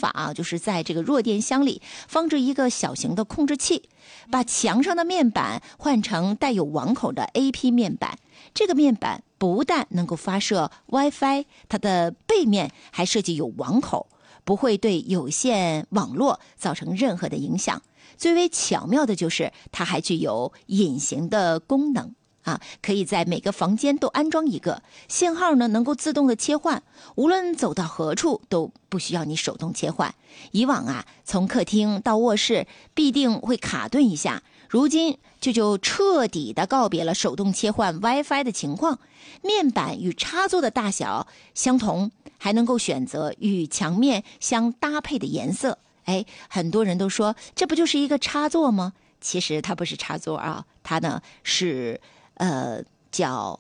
法啊，就是在这个弱电箱里放置一个小型的控制器，把墙上的面板换成带有网口的 AP 面板。这个面板不但能够发射 WiFi， 它的背面还设计有网口，不会对有线网络造成任何的影响。最为巧妙的就是它还具有隐形的功能啊，可以在每个房间都安装一个，信号呢能够自动的切换，无论走到何处都不需要你手动切换。以往啊，从客厅到卧室必定会卡顿一下，如今就彻底的告别了手动切换 WiFi 的情况。面板与插座的大小相同，还能够选择与墙面相搭配的颜色。很多人都说这不就是一个插座吗？其实它不是插座啊，它呢是叫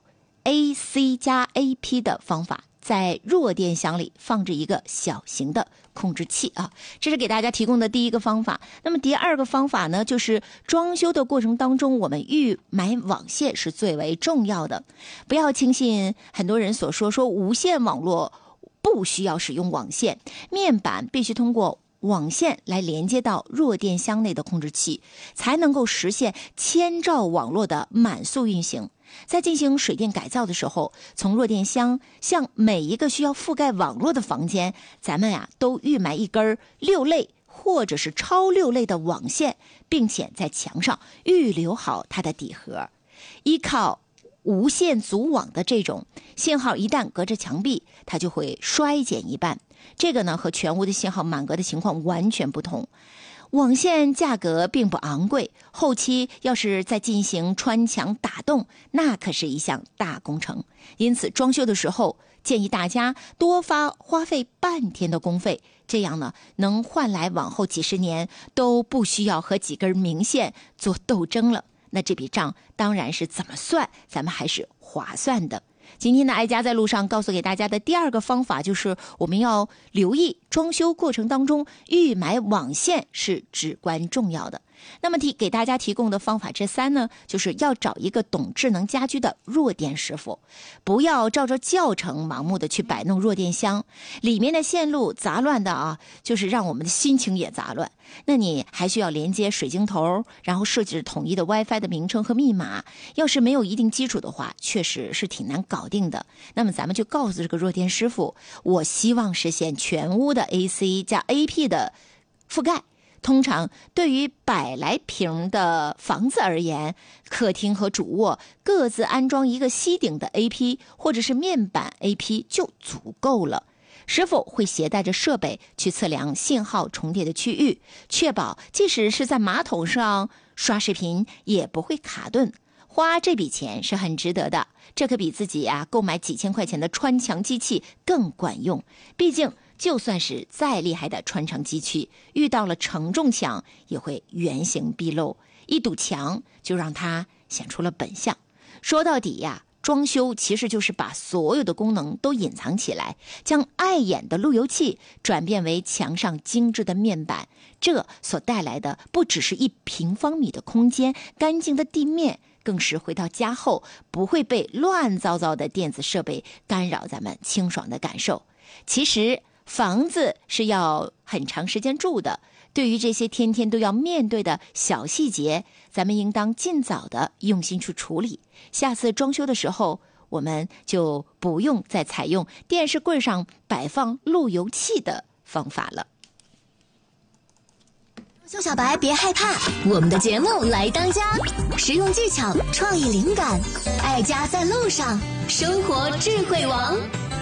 AC 加 AP 的方法，在弱电箱里放置一个小型的控制器啊，这是给大家提供的第一个方法。那么第二个方法呢，就是装修的过程当中，我们预买网线是最为重要的。不要轻信很多人所说无线网络不需要使用网线，面板必须通过网线来连接到弱电箱内的控制器，才能够实现千兆网络的满速运行。在进行水电改造的时候，从弱电箱向每一个需要覆盖网络的房间，咱们都预埋一根6类或者是超6类的网线，并且在墙上预留好它的底盒。依靠无线组网的这种信号，一旦隔着墙壁，它就会衰减一半。这个呢和全屋的信号满格的情况完全不同。网线价格并不昂贵，后期要是再进行穿墙打洞，那可是一项大工程。因此装修的时候建议大家多花费半天的工费，这样呢能换来往后几十年都不需要和几根明线做斗争了。那这笔账当然是怎么算咱们还是划算的。今天的爱家在路上告诉给大家的第二个方法，就是我们要留意装修过程当中预埋网线是至关重要的。那么给大家提供的方法之3呢，就是要找一个懂智能家居的弱电师傅，不要照着教程盲目的去摆弄弱电箱，里面的线路杂乱的啊，就是让我们的心情也杂乱。那你还需要连接水晶头，然后设置统一的 WiFi 的名称和密码，要是没有一定基础的话，确实是挺难搞定的。那么咱们就告诉这个弱电师傅，我希望实现全屋的 AC 加 AP 的覆盖。通常对于100来平的房子而言，客厅和主卧各自安装一个吸顶的 AP 或者是面板 AP 就足够了。师傅会携带着设备去测量信号重叠的区域，确保即使是在马桶上刷视频也不会卡顿。花这笔钱是很值得的，这可比自己购买几千块钱的穿墙机器更管用。毕竟就算是再厉害的穿墙机器，遇到了承重墙也会原形毕露，一堵墙就让它显出了本相。说到底装修其实就是把所有的功能都隐藏起来，将碍眼的路由器转变为墙上精致的面板，这所带来的不只是1平方米的空间、干净的地面，更是回到家后不会被乱糟糟的电子设备干扰咱们清爽的感受。其实房子是要很长时间住的，对于这些天天都要面对的小细节，咱们应当尽早的用心去处理。下次装修的时候，我们就不用再采用电视柜上摆放路由器的方法了。 秀小白别害怕，我们的节目来当家，实用技巧，创意灵感，爱家在路上，生活智慧王。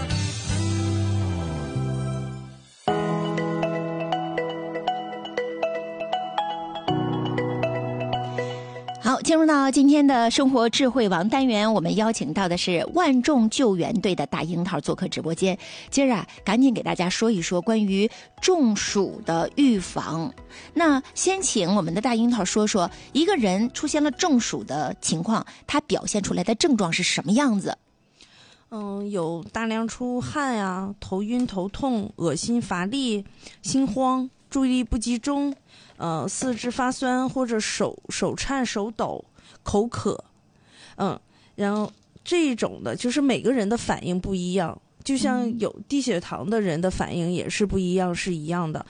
好，进入到今天的生活智慧王单元，我们邀请到的是万众救援队的大樱桃做客直播间。今儿赶紧给大家说一说关于中暑的预防。那先请我们的大樱桃说说，一个人出现了中暑的情况，他表现出来的症状是什么样子？ 有大量出汗头晕头痛、恶心乏力、心慌、注意力不集中，四肢发酸或者手颤手抖、口渴，然后这种的就是每个人的反应不一样，就像有低血糖的人的反应也是不一样，是一样的。